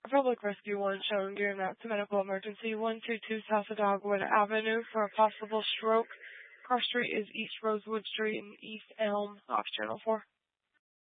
Public Rescue 1 showing gear map to medical emergency 122 south of Dogwood Avenue for a possible stroke. Cross Street is East Rosewood Street and East Elm, off Channel 4.